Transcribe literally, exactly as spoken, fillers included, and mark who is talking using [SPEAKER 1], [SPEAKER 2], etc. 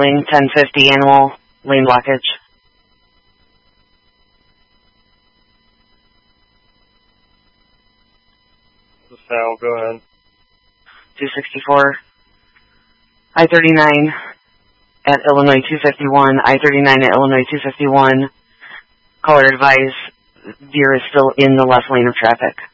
[SPEAKER 1] Sterling, ten fifty Animal, lane blockage.
[SPEAKER 2] Sal, go ahead.
[SPEAKER 1] two sixty-four. I thirty-nine at Illinois two fifty-one. I thirty-nine at Illinois two fifty-one. Caller advise, Deer is still in the left lane of traffic.